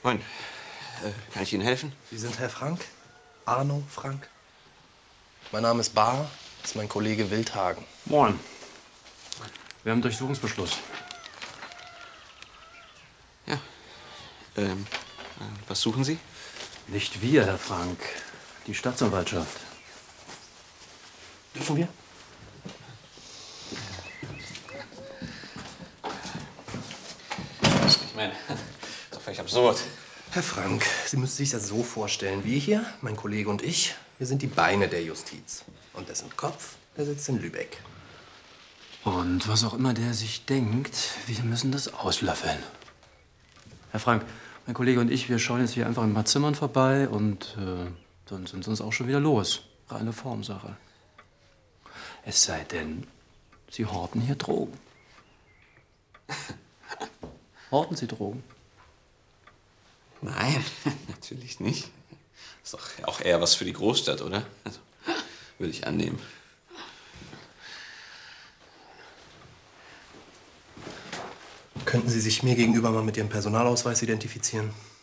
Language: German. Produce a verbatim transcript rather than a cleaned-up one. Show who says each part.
Speaker 1: Moin. Äh, kann ich Ihnen helfen?
Speaker 2: Sie sind Herr Frank? Arno Frank? Mein Name ist Bahr, das ist mein Kollege Wildhagen.
Speaker 3: Moin. Wir haben Durchsuchungsbeschluss.
Speaker 1: Ja. Ähm, äh, was suchen Sie?
Speaker 3: Nicht wir, Herr Frank. Die Staatsanwaltschaft. Dürfen wir?
Speaker 1: Ich meine, das ist doch völlig absurd.
Speaker 2: Herr Frank, Sie müssen sich das so vorstellen. Wir hier, mein Kollege und ich, wir sind die Beine der Justiz. Und dessen Kopf, der sitzt in Lübeck.
Speaker 3: Und was auch immer der sich denkt, wir müssen das auslöffeln. Herr Frank, mein Kollege und ich, wir schauen jetzt hier einfach in ein paar Zimmern vorbei und äh, dann sind sie uns auch schon wieder los. Reine Formsache. Es sei denn, Sie horten hier Drogen. Horten Sie Drogen?
Speaker 1: Nein, natürlich nicht. Ist doch auch eher was für die Großstadt, oder? Also, würde ich annehmen.
Speaker 2: Könnten Sie sich mir gegenüber mal mit Ihrem Personalausweis identifizieren?